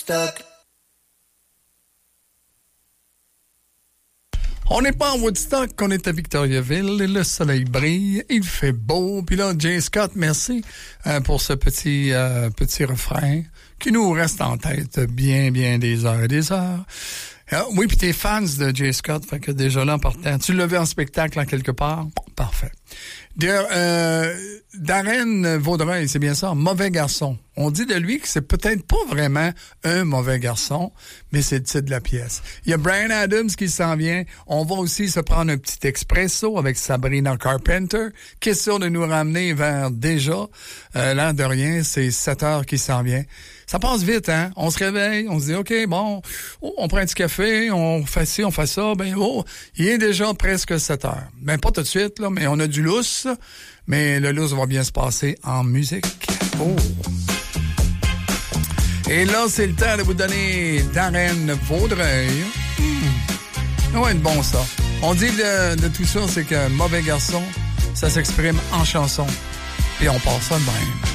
Woodstock. On n'est pas en Woodstock, on est à Victoriaville, et le soleil brille, il fait beau. Puis là, Jay Scott, merci pour ce petit refrain qui nous reste en tête bien des heures et des heures. Oui, puis t'es fans de Jay Scott, fait que déjà là, en partant, tu l'as vu en spectacle en quelque part? Parfait. Darren Vaudreuil, c'est bien ça, mauvais garçon. On dit de lui que c'est peut-être pas vraiment un mauvais garçon, mais c'est le titre de la pièce. Il y a Bryan Adams qui s'en vient. On va aussi se prendre un petit expresso avec Sabrina Carpenter, qui est sûre de nous ramener vers déjà, l'an de rien, c'est 7 heures qui s'en vient. Ça passe vite, hein? On se réveille, on se dit, OK, bon, on prend un petit café, on fait ci, on fait ça, il est déjà presque 7 heures. Ben, pas tout de suite, là, mais on a du lousse, mais le lousse va bien se passer en musique. Oh! Et là, c'est le temps de vous donner Darren Vaudreuil. Ça va être bon, ça. On dit de tout ça, c'est que mauvais garçon, ça s'exprime en chanson. Et on passe ça de même.